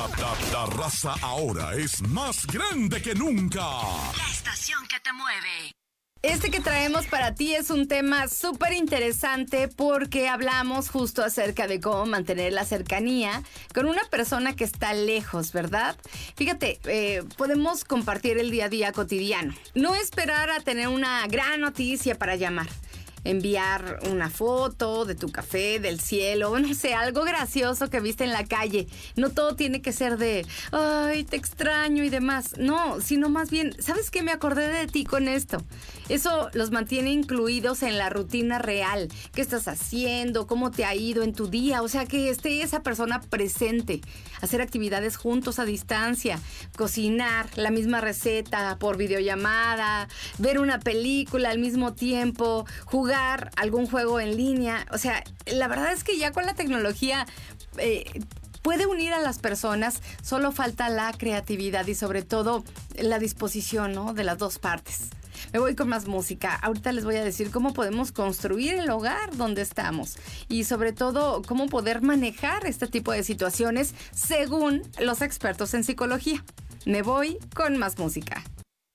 La raza ahora es más grande que nunca. La estación que te mueve. Este que traemos para ti es un tema súper interesante porque hablamos justo acerca de cómo mantener la cercanía con una persona que está lejos, ¿verdad? Fíjate, podemos compartir el día a día cotidiano. No esperar a tener una gran noticia para llamar. Enviar una foto de tu café, del cielo, no sé, algo gracioso que viste en la calle. No todo tiene que ser de, ay, te extraño y demás. No, sino más bien, ¿sabes qué? Me acordé de ti con esto. Eso los mantiene incluidos en la rutina real. ¿Qué estás haciendo? ¿Cómo te ha ido en tu día? O sea, que esté esa persona presente. Hacer actividades juntos a distancia. Cocinar la misma receta por videollamada. Ver una película al mismo tiempo. Jugar algún juego en línea. O sea, la verdad es que ya con la tecnología puede unir a las personas. Solo falta la creatividad y sobre todo la disposición, ¿no?, de las dos partes. Me voy con más música. Ahorita les voy a decir cómo podemos construir el hogar donde estamos y sobre todo cómo poder manejar este tipo de situaciones según los expertos en psicología. Me voy con más música.